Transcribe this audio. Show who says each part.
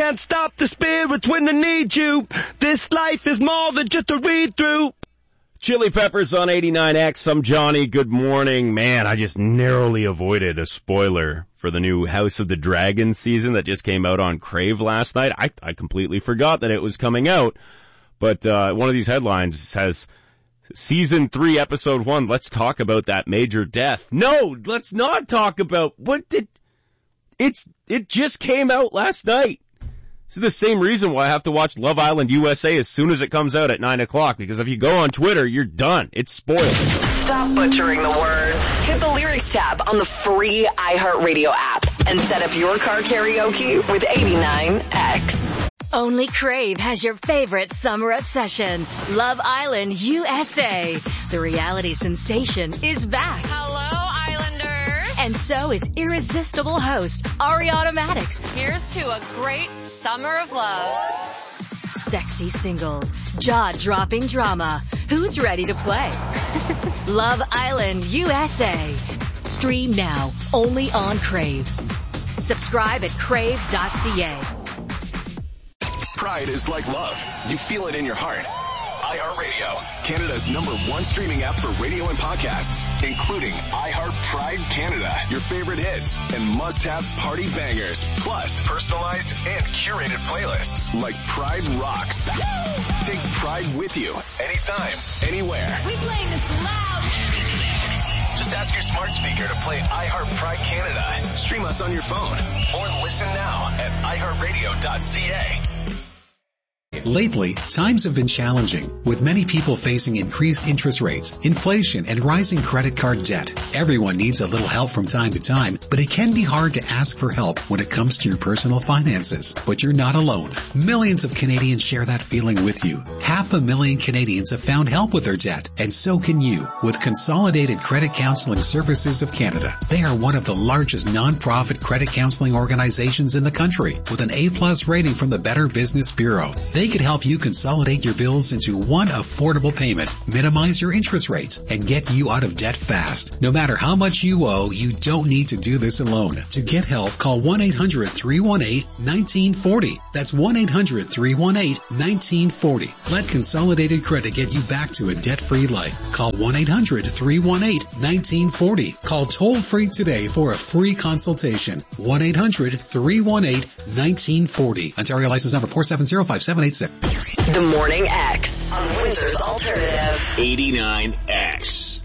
Speaker 1: can't stop the spirits when they need you. This life is more than just a read-through.
Speaker 2: Chili Peppers on 89X. I'm Johnny. Good morning. Man, I just narrowly avoided a spoiler for the new House of the Dragon season that just came out on Crave last night. I completely forgot that it was coming out. But one of these headlines says, Season 3, Episode 1, let's talk about that major death. No, let's not talk about it just came out last night. This is the same reason why I have to watch Love Island USA as soon as it comes out at 9 o'clock, because if you go on Twitter, you're done. It's spoiled.
Speaker 3: Stop butchering the words. Hit the lyrics tab on the free iHeartRadio app and set up your car karaoke with 89X.
Speaker 4: Only Crave has your favorite summer obsession, Love Island USA. The reality sensation is back.
Speaker 5: Hello, Islanders.
Speaker 4: And so is irresistible host Ariana Madix.
Speaker 5: Here's to a great summer of love.
Speaker 4: Sexy singles, jaw-dropping drama. Who's ready to play? Love Island USA. Stream now, only on Crave. Subscribe at crave.ca.
Speaker 6: Pride is like love. You feel it in your heart. iHeartRadio, Canada's #1 streaming app for radio and podcasts, including iHeart Pride Canada, your favorite hits and must-have party bangers, plus personalized and curated playlists like Pride Rocks. Take Pride with you anytime, anywhere.
Speaker 5: We playing this loud.
Speaker 6: Just ask your smart speaker to play iHeart Pride Canada. Stream us on your phone or listen now at iHeartRadio.ca.
Speaker 7: Lately, times have been challenging, with many people facing increased interest rates, inflation, and rising credit card debt. Everyone needs a little help from time to time, but it can be hard to ask for help when it comes to your personal finances. But you're not alone. Millions of Canadians share that feeling with you. 500,000 Canadians have found help with their debt, and so can you, with Consolidated Credit Counseling Services of Canada. They are one of the largest non-profit credit counseling organizations in the country, with an A+ rating from the Better Business Bureau. They could help you consolidate your bills into one affordable payment, minimize your interest rates, and get you out of debt fast. No matter how much you owe, you don't need to do this alone. To get help, call 1-800-318-1940. That's 1-800-318-1940. Let Consolidated Credit get you back to a debt-free life. Call 1-800-318-1940. Call toll-free today for a free consultation. 1-800-318-1940. Ontario license number 4705786.
Speaker 3: The Morning X on Windsor's Alternative.
Speaker 6: 89X.